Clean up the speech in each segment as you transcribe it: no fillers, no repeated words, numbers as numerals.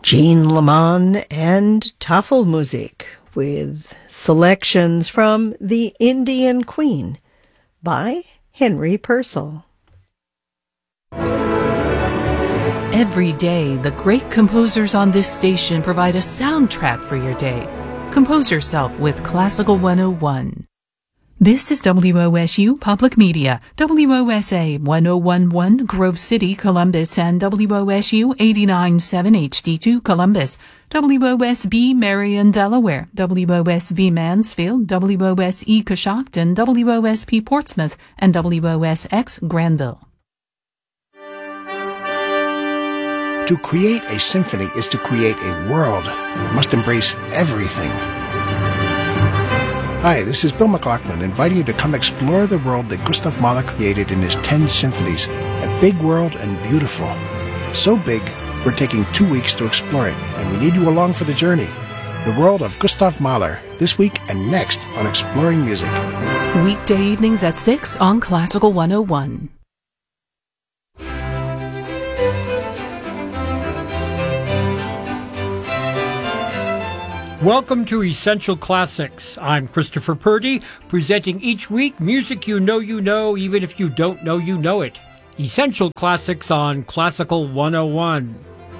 Jean Lamont and Tafelmusik with selections from The Indian Queen by Henry Purcell. Every day, the great composers on this station provide a soundtrack for your day. Compose yourself with Classical 101. This is WOSU Public Media, WOSA 1011 Grove City, Columbus, and WOSU 89.7 HD2 Columbus, WOSB Marion, Delaware, WOSB Mansfield, WOSE Coshocton, WOSP Portsmouth, and WOSX Granville. To create a symphony is to create a world that must embrace everything. Hi, this is Bill McLaughlin inviting you to come explore the world that Gustav Mahler created in his 10 symphonies. A big world and beautiful. So big, we're taking 2 weeks to explore it, and we need you along for the journey. The world of Gustav Mahler, this week and next on Exploring Music. Weekday evenings at 6 on Classical 101. Welcome to Essential Classics. I'm Christopher Purdy, presenting each week music you know, even if you don't know you know it. Essential Classics on Classical 101.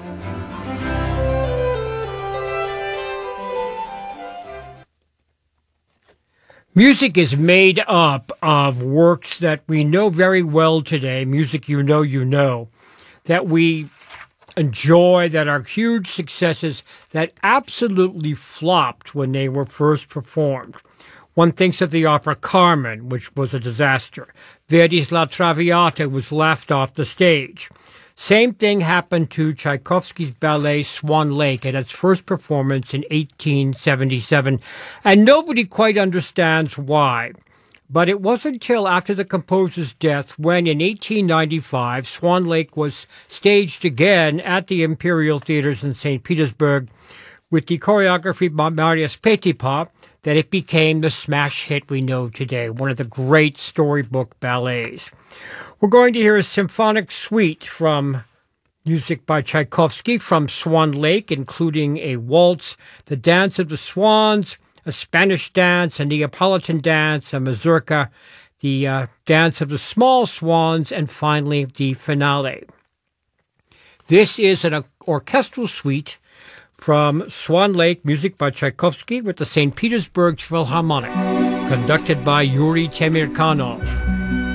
Music is made up of works that we know very well today, music you know, that we enjoy, that are huge successes that absolutely flopped when they were first performed. One thinks of the opera Carmen, which was a disaster. Verdi's La Traviata was laughed off the stage. Same thing happened to Tchaikovsky's ballet Swan Lake at its first performance in 1877, and nobody quite understands why. But it wasn't until after the composer's death when, in 1895, Swan Lake was staged again at the Imperial Theaters in St. Petersburg with the choreography by Marius Petipa that it became the smash hit we know today, one of the great storybook ballets. We're going to hear a symphonic suite from music by Tchaikovsky from Swan Lake, including a waltz, the Dance of the Swans, a Spanish dance, a Neapolitan dance, a mazurka, the Dance of the Small Swans, and finally the finale. This is an orchestral suite from Swan Lake, music by Tchaikovsky with the St. Petersburg Philharmonic, conducted by Yuri Temirkanov.